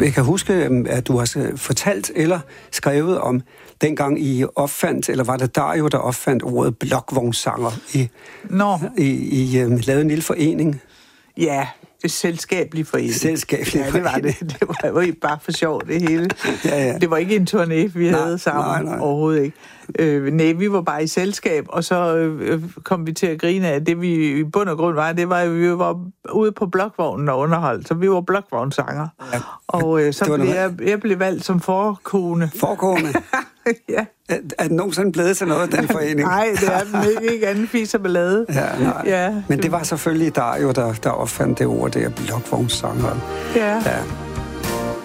Jeg kan huske, at du har fortalt eller skrevet om dengang I opfandt, eller var det Dario, der opfandt ordet blokvognssanger I lavede en lille forening? Ja, det selskabelig forening. Selskabelig forening. Ja, det var det. Det var jo bare for sjov, det hele. Ja. Det var ikke en turné, vi havde sammen. Nej. Overhovedet ikke. Nej, vi var bare i selskab, og så kom vi til at grine af det, vi i bund og grund var. Det var, at vi var ude på blokvognen og underholdt, så vi var blokvognssanger. Ja. Og så blev jeg blev valgt som forkone. Forkone? Ja. Er den nogensinde blevet til noget, den forening? Nej, det er den ikke anden fis og ballade. Ja. Men det var selvfølgelig Dario, der opfandt det ord, der blokvognssanger. Ja.